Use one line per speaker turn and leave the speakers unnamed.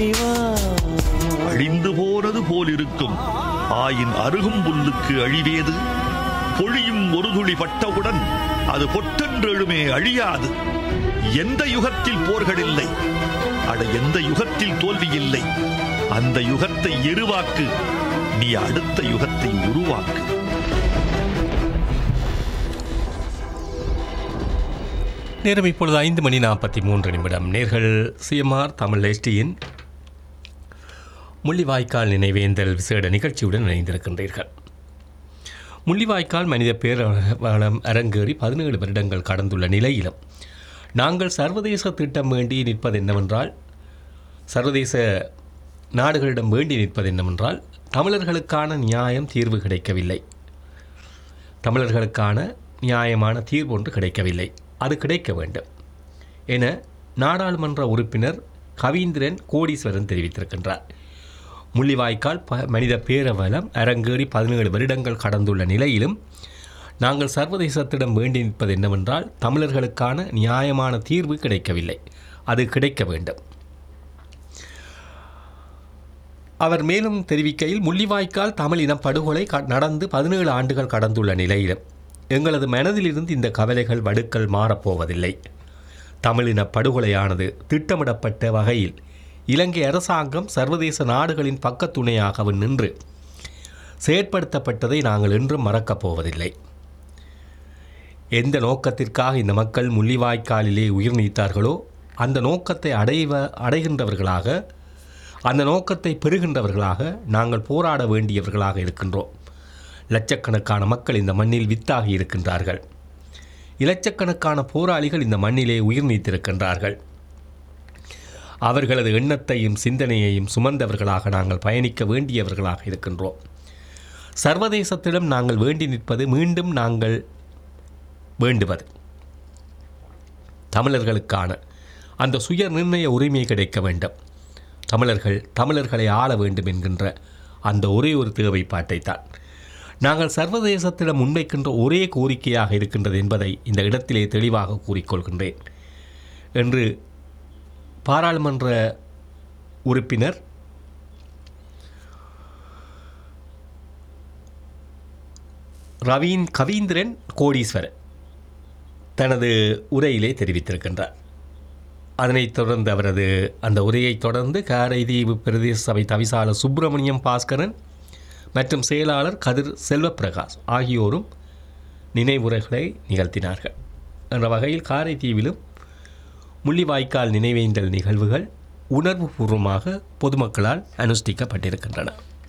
அழிந்து போனது போலிருக்கும் ஆயின் அருகும் புல்லுக்கு அழிவேது. பொழியும் ஒரு துளி பட்டவுடன் அது பொட்டென்றெழுமே அழியாது. எந்த யுகத்தில் போர்கள் இல்லை, அட எந்த யுகத்தில் தோல்வி இல்லை. அந்த யுகத்தை எருவாக்கு, நீ அடுத்த யுகத்தை உருவாக்கு.
நேரம் இப்பொழுது 5:43 நேர்கள் சிஎம்ஆர் தமிழ் எஸ்டியின் முள்ளிவாய்க்கால் நினைவேந்தல் விசேட நிகழ்ச்சியுடன் இணைந்திருக்கின்றீர்கள். முள்ளிவாய்க்கால் மனித பேரவலம் அரங்கேறி 17 வருடங்கள் கடந்துள்ள நிலையிலும் நாங்கள் சர்வதேச திட்டம் வேண்டி நிற்பது என்னவென்றால், சர்வதேச நாடுகளிடம் வேண்டி நிற்பது என்னவென்றால், தமிழர்களுக்கான நியாயம் தீர்வு கிடைக்கவில்லை. தமிழர்களுக்கான நியாயமான தீர்வு ஒன்று கிடைக்கவில்லை, அது கிடைக்க வேண்டும் என நாடாளுமன்ற உறுப்பினர் கவீந்திரன் கோடீஸ்வரன் தெரிவித்திருக்கின்றார். முள்ளிவாய்க்கால் மனித பேரவலம் அரங்கேறி 17 வருடங்கள் கடந்துள்ள நிலையிலும் நாங்கள் சர்வதேசத்திடம் வேண்டி நிற்பது என்னவென்றால், தமிழர்களுக்கான நியாயமான தீர்வு கிடைக்கவில்லை, அது கிடைக்க வேண்டும். அவர் மேலும் தெரிவிக்கையில், முள்ளிவாய்க்கால் தமிழ் இனப்படுகொலை நடந்து 17 ஆண்டுகள் கடந்துள்ள நிலையிலும் எங்களது மனதிலிருந்து இந்த கவலைகள் வடுக்கள் மாறப்போவதில்லை. தமிழின படுகொலையானது திட்டமிடப்பட்ட வகையில் இலங்கை அரசாங்கம் சர்வதேச நாடுகளின் பக்கத்துணையாக நின்று செயற்படுத்தப்பட்டதை நாங்கள் என்றும் மறக்கப் போவதில்லை. எந்த நோக்கத்திற்காக இந்த மக்கள் முள்ளிவாய்க்காலிலே உயிர் நீத்தார்களோ அந்த நோக்கத்தை அடைகின்றவர்களாக, அந்த நோக்கத்தை பெறுகின்றவர்களாக நாங்கள் போராட வேண்டியவர்களாக இருக்கின்றோம். லட்சக்கணக்கான மக்கள் இந்த மண்ணில் வித்தாகி இருக்கின்றார்கள். இலட்சக்கணக்கான போராளிகள் இந்த மண்ணிலே உயிர் நீத்திருக்கின்றார்கள். அவர்களது எண்ணத்தையும் சிந்தனையையும் சுமந்தவர்களாக நாங்கள் பயணிக்க வேண்டியவர்களாக இருக்கின்றோம். சர்வதேசத்திடம் நாங்கள் வேண்டி நிற்பது, மீண்டும் நாங்கள் வேண்டுவது தமிழர்களுக்கான அந்த சுய நிர்ணய உரிமை கிடைக்க வேண்டும். தமிழர்களை ஆள வேண்டும் என்கின்ற அந்த ஒரே ஒரு தேவைப்பாட்டைத்தான் நாங்கள் சர்வதேசத்திடம் முன்வைக்கின்ற ஒரே கோரிக்கையாக இருக்கின்றது என்பதை இந்த இடத்திலே தெளிவாக கூறிக்கொள்கின்றேன் என்று பாராளுமன்ற உறுப்பினர் கவீந்திரன் கோடீஸ்வரன் தனது உரையிலே தெரிவித்திருக்கின்றார். அதனைத் தொடர்ந்து அவரது அந்த உரையைத் தொடர்ந்து காரைதீவு பிரதேச சபை தவிசாளர் சுப்பிரமணியம் பாஸ்கரன் மற்றும் செயலாளர் கதிர் செல்வப்பிரகாஷ் ஆகியோரும் நினைவுரைகளை நிகழ்த்தினார்கள். என்ற வகையில் காரைதீவிலும் முள்ளிவாய்க்கால் நினைவேந்தல் நிகழ்வுகள் உணர்வுபூர்வமாக பொதுமக்களால் அனுஷ்டிக்கப்பட்டிருக்கின்றன.